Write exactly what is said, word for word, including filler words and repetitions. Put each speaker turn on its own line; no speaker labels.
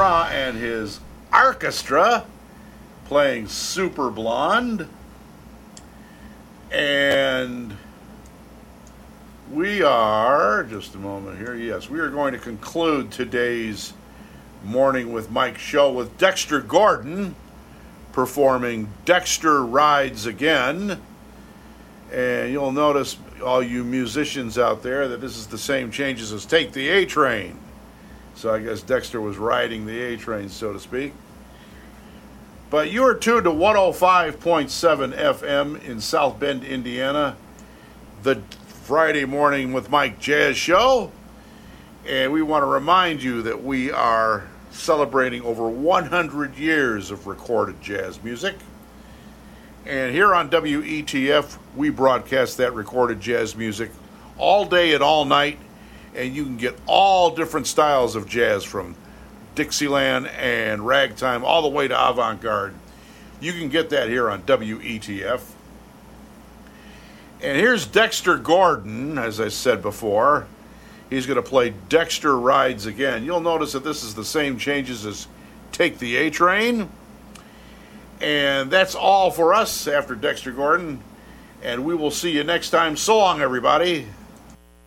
Ra and his orchestra playing Super Blonde. And we are, just a moment here, yes, we are going to conclude today's Morning with Mike show with Dexter Gordon performing Dexter Rides Again. And you'll notice, all you musicians out there, that this is the same changes as Take the A-Train. So I guess Dexter was riding the A-Train, so to speak. But you are tuned to one oh five point seven F M in South Bend, Indiana, the Friday Morning with Mike Jazz Show. And we want to remind you that we are celebrating over one hundred years of recorded jazz music. And here on W E T F, we broadcast that recorded jazz music all day and all night. And you can get all different styles of jazz, from Dixieland and ragtime all the way to avant-garde. You can get that here on W E T F. And here's Dexter Gordon, as I said before. He's going to play Dexter Rides Again. You'll notice that this is the same changes as Take the A-Train. And that's all for us after Dexter Gordon. And we will see you next time. So long, everybody.